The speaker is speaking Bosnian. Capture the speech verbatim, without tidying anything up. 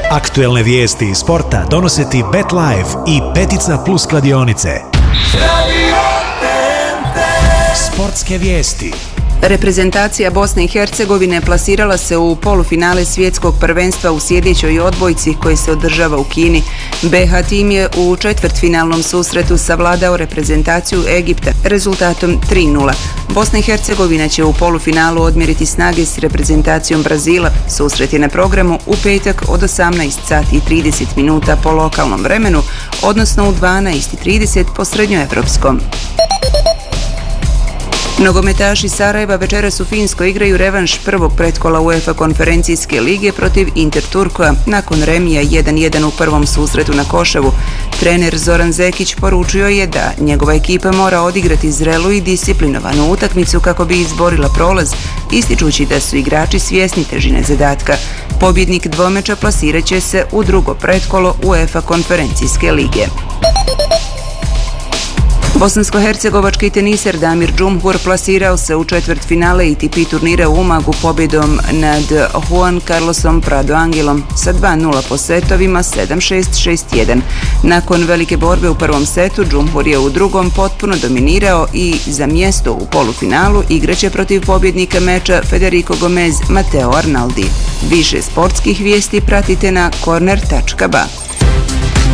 Aktuelne vijesti iz sporta donose ti BetLife i Petica Plus kladionice. Sportske vijesti. Reprezentacija Bosne i Hercegovine plasirala se u polufinale svjetskog prvenstva u sjedećoj odbojci koji se održava u Kini. be ha tim je u četvrtfinalnom susretu savladao reprezentaciju Egipta rezultatom tri nula. Bosna i Hercegovina će u polufinalu odmjeriti snage s reprezentacijom Brazila. Susret je na programu u petak od osamnaest sati i trideset minuta po lokalnom vremenu, odnosno u dvanaest i trideset po srednjoevropskom. Nogometaši Sarajeva večeras u Finskoj igraju revanš prvog pretkola UEFA konferencijske lige protiv Inter Turkoa nakon remija jedan jedan u prvom susretu na Koševu. Trener Zoran Zekić poručio je da njegova ekipa mora odigrati zrelu i disciplinovanu utakmicu kako bi izborila prolaz, ističući da su igrači svjesni težine zadatka. Pobjednik dvomeča plasirat će se u drugo pretkolo UEFA konferencijske lige. Bosansko-hercegovački teniser Damir Džumhur plasirao se u četvrtfinale A T P turnira u Umagu pobjedom nad Juan Carlosom Prado Angelom sa dva nula po setovima sedam šest šest jedan. Nakon velike borbe u prvom setu, Džumhur je u drugom potpuno dominirao i za mjesto u polufinalu igraće protiv pobjednika meča Federico Gomez Mateo Arnaldi. Više sportskih vijesti pratite na corner tačka ba.